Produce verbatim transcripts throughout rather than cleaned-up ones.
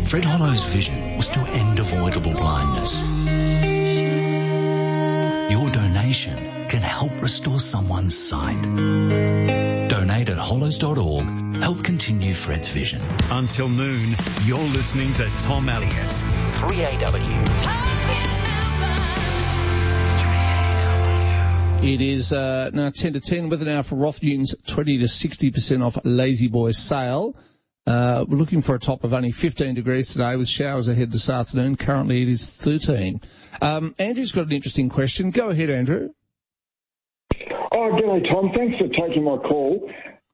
Fred Hollow's vision was to end avoidable blindness. Your donation can help restore someone's sight. Donate at hollows dot org. Help continue Fred's vision. Until noon, you're listening to Tom Elliott. three A W. It is uh, now ten to ten. Weather now for Rothmutton's twenty to sixty percent off Lazy Boy sale. Uh, we're looking for a top of only fifteen degrees today with showers ahead this afternoon. Currently it is thirteen. Um, Andrew's got an interesting question. Go ahead, Andrew. Oh, g'day, Tom. Thanks for taking my call.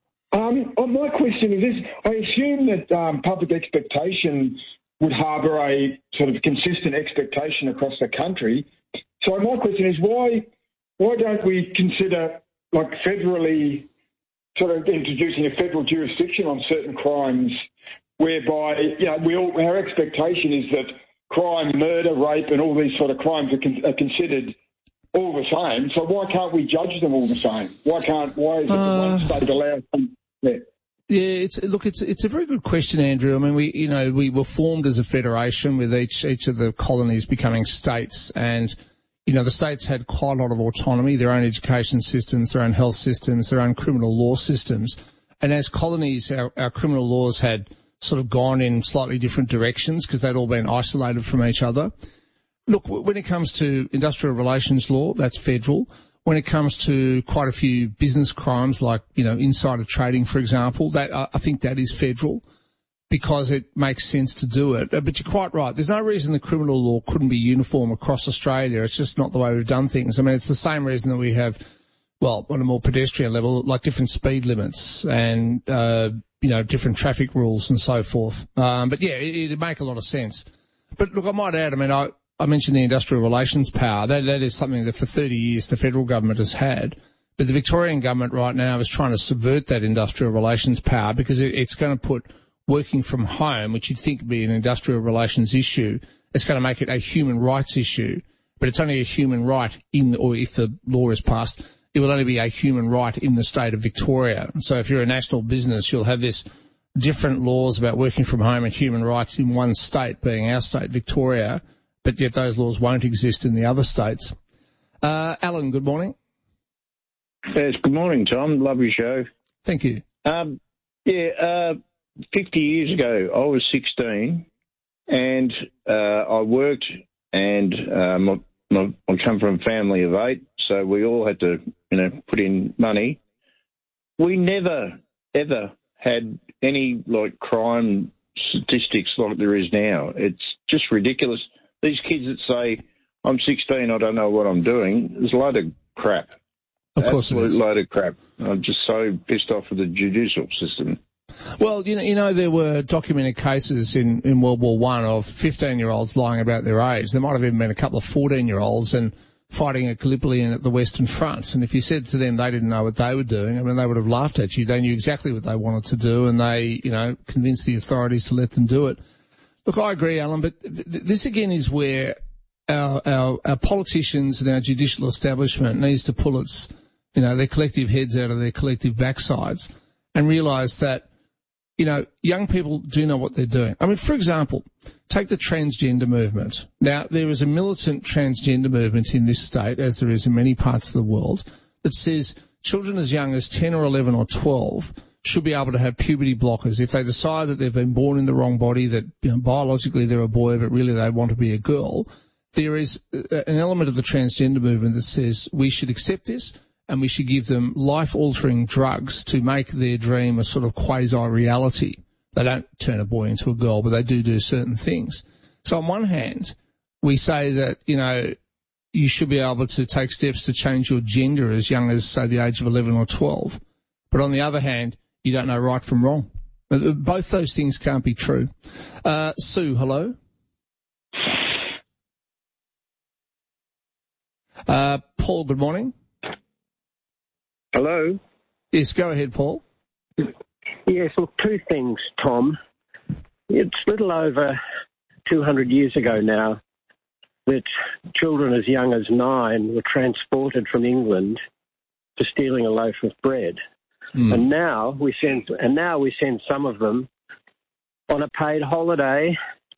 Um, oh, my question is this. I assume that um, public expectation would harbour a sort of consistent expectation across the country. So my question is why why don't we consider, like, federally sort of introducing a federal jurisdiction on certain crimes whereby, you know, we all, our expectation is that crime, murder, rape and all these sort of crimes are, con- are considered all the same. So why can't we judge them all the same? Why can't, why is it Uh, that one state allows them? Yeah. Yeah, it's look, it's it's a very good question, Andrew. I mean, we you know we were formed as a federation with each each of the colonies becoming states, and you know the states had quite a lot of autonomy, their own education systems, their own health systems, their own criminal law systems, and as colonies, our, our criminal laws had sort of gone in slightly different directions because they'd all been isolated from each other. Look, when it comes to industrial relations law, that's federal. When it comes to quite a few business crimes like, you know, insider trading, for example, that I think that is federal because it makes sense to do it. But you're quite right. There's no reason the criminal law couldn't be uniform across Australia. It's just not the way we've done things. I mean, it's the same reason that we have, well, on a more pedestrian level, like different speed limits and, uh, you know, different traffic rules and so forth. Um, but yeah, it, it'd make a lot of sense. But look, I might add, I mean, I, I mentioned the industrial relations power. That, that is something that for thirty years the federal government has had. But the Victorian government right now is trying to subvert that industrial relations power because it, it's going to put working from home, which you'd think would be an industrial relations issue, it's going to make it a human rights issue. But it's only a human right in, or if the law is passed, it will only be a human right in the state of Victoria. So if you're a national business, you'll have this different laws about working from home and human rights in one state, being our state, Victoria, but yet those laws won't exist in the other states. Uh, Alan, good morning. Yes, good morning, Tom. Love your show. Thank you. Um, yeah, uh, fifty years ago, I was sixteen, and uh, I worked, and uh, my, my, I come from a family of eight, so we all had to, you know, put in money. We never, ever had any, like, crime statistics like there is now. It's just ridiculous. These kids that say, I'm sixteen, I don't know what I'm doing, there's a load of crap. Of course Absolute it is. load of crap. I'm just so pissed off with the judicial system. Well, you know, you know, there were documented cases in, in World War One of fifteen-year-olds lying about their age. There might have even been a couple of fourteen-year-olds and fighting at Gallipoli and at the Western Front. And if you said to them they didn't know what they were doing, I mean, they would have laughed at you. They knew exactly what they wanted to do, and they, you know, convinced the authorities to let them do it. Look, I agree, Alan, but th- th- this again is where our, our, our politicians and our judicial establishment needs to pull its, you know, their collective heads out of their collective backsides and realise that, you know, young people do know what they're doing. I mean, for example, take the transgender movement. Now, there is a militant transgender movement in this state, as there is in many parts of the world, that says children as young as ten or eleven or twelve should be able to have puberty blockers if they decide that they've been born in the wrong body, that, you know, biologically they're a boy, but really they want to be a girl. There is an element of the transgender movement that says we should accept this and we should give them life-altering drugs to make their dream a sort of quasi-reality. They don't turn a boy into a girl, but they do do certain things. So on one hand, we say that, you know, you should be able to take steps to change your gender as young as, say, the age of eleven or twelve. But on the other hand, you don't know right from wrong. Both those things can't be true. Uh, Sue, hello. Uh, Paul, good morning. Hello. Yes, go ahead, Paul. Yes, well, two things, Tom. It's a little over two hundred years ago now that children as young as nine were transported from England for stealing a loaf of bread. Mm. And now we send, and now we send some of them on a paid holiday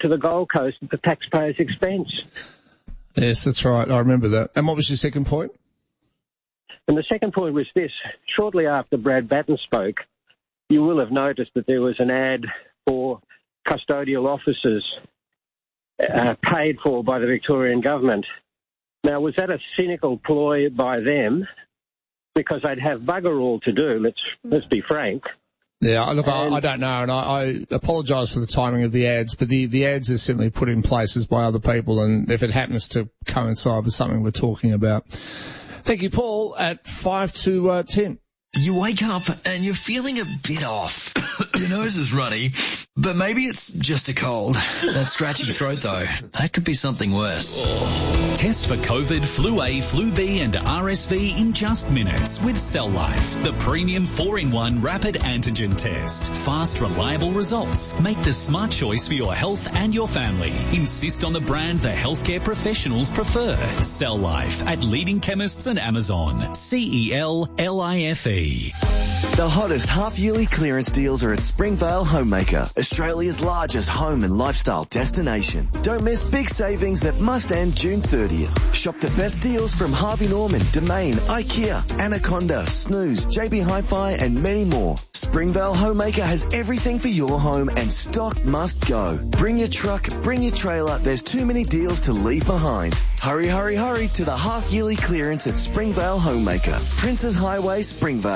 to the Gold Coast at the taxpayer's expense. Yes, that's right. I remember that. And what was your second point? And the second point was this. Shortly after Brad Batten spoke, you will have noticed that there was an ad for custodial officers uh, paid for by the Victorian government. Now, was that a cynical ploy by them? Because they'd have bugger all to do, let's let's be frank. Yeah, look, I, I don't know, and I, I apologise for the timing of the ads, but the, the ads are simply put in places by other people, and if it happens to coincide with something we're talking about. Thank you, Paul, at five to uh, ten. You wake up and you're feeling a bit off. Your nose is runny, but maybe it's just a cold. That scratchy throat, though, that could be something worse. Test for COVID, flu A, flu B and R S V in just minutes with Cell Life, the premium four in one rapid antigen test. Fast, reliable results. Make the smart choice for your health and your family. Insist on the brand the healthcare professionals prefer. Cell Life at leading chemists and Amazon. C E L L I F E. The hottest half-yearly clearance deals are at Springvale Homemaker, Australia's largest home and lifestyle destination. Don't miss big savings that must end June thirtieth. Shop the best deals from Harvey Norman, Domain, IKEA, Anaconda, Snooze, J B Hi-Fi and many more. Springvale Homemaker has everything for your home and stock must go. Bring your truck, bring your trailer, there's too many deals to leave behind. Hurry, hurry, hurry to the half-yearly clearance at Springvale Homemaker, Princes Highway, Springvale.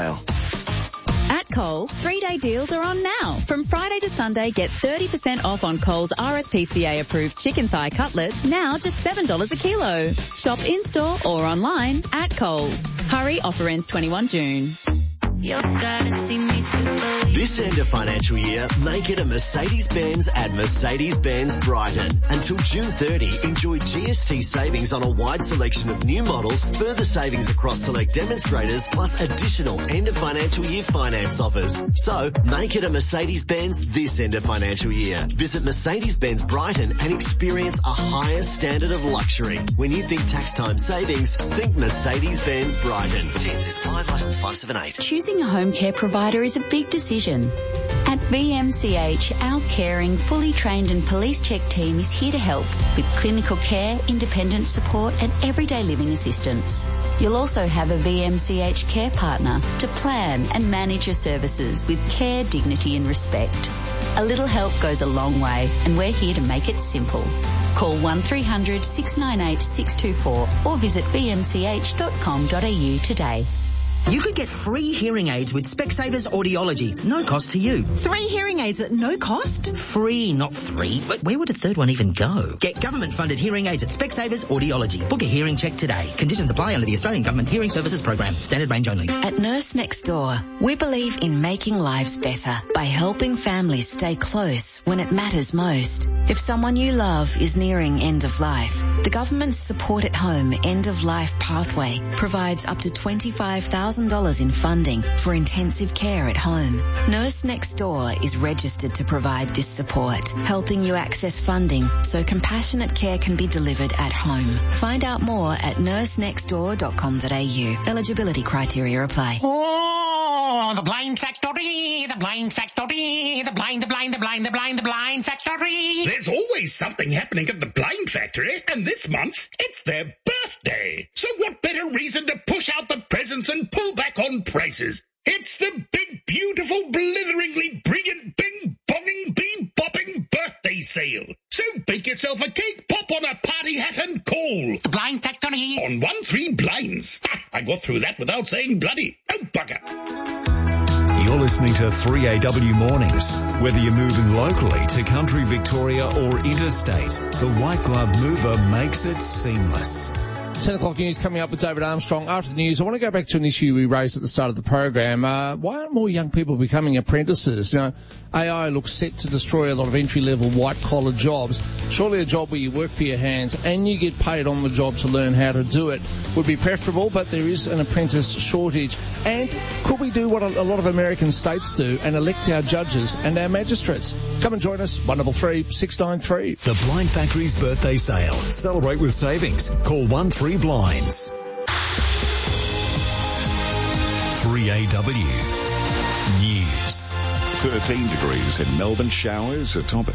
At Coles, three-day deals are on now. From Friday to Sunday, get thirty percent off on Coles R S P C A-approved chicken thigh cutlets, now just seven dollars a kilo. Shop in-store or online at Coles. Hurry, offer ends twenty-first of June. You gotta see me to believe. This end of financial year, make it a Mercedes-Benz at Mercedes-Benz Brighton. Until June thirtieth, enjoy G S T savings on a wide selection of new models, further savings across select demonstrators, plus additional end of financial year finance offers. So, make it a Mercedes-Benz this end of financial year. Visit Mercedes-Benz Brighton and experience a higher standard of luxury. When you think tax time savings, think Mercedes-Benz Brighton. T N C Supply Licence five seven eight. Choosing a home care provider is a big decision. At V M C H, our caring, fully trained and police-checked team is here to help with clinical care, independent support and everyday living assistance. You'll also have a V M C H care partner to plan and manage your services with care, dignity and respect. A little help goes a long way and we're here to make it simple. Call one three hundred six nine eight six two four or visit v m c h dot com dot a u today. You could get free hearing aids with Specsavers Audiology. No cost to you. Three hearing aids at no cost? Free, not three. But where would a third one even go? Get government-funded hearing aids at Specsavers Audiology. Book a hearing check today. Conditions apply under the Australian Government Hearing Services Program. Standard range only. At Nurse Next Door, we believe in making lives better by helping families stay close when it matters most. If someone you love is nearing end of life, the government's Support at Home End of Life Pathway provides up to twenty-five thousand dollars in funding for intensive care at home. Nurse Next Door is registered to provide this support, helping you access funding so compassionate care can be delivered at home. Find out more at nurse next door dot com dot a u. Eligibility criteria apply. Oh, the blind factory, the blind factory, the blind, the blind, the blind, the blind, the blind factory. There's always something happening at the blind factory, and this month it's their birthday. So what better reason to push out the presents and pull back on prices? It's the big, beautiful, blitheringly brilliant, bing-bonging, bee-bopping birthday sale. So bake yourself a cake, pop on a party hat and call. The Blind Factory. On one three blinds. Ha, I got through that without saying bloody. Oh, bugger. You're listening to three A W Mornings. Whether you're moving locally to country Victoria or interstate, the White Glove Mover makes it seamless. ten o'clock news coming up with David Armstrong. After the news, I want to go back to an issue we raised at the start of the program. Uh, why aren't more young people becoming apprentices? You know, A I looks set to destroy a lot of entry-level white-collar jobs. Surely a job where you work for your hands and you get paid on the job to learn how to do it would be preferable, but there is an apprentice shortage. And could we do what a lot of American states do and elect our judges and our magistrates? Come and join us, one double three six nine three. The Blind Factory's birthday sale. Celebrate with savings. Call one three blinds. three A W News. thirteen degrees in Melbourne, showers atop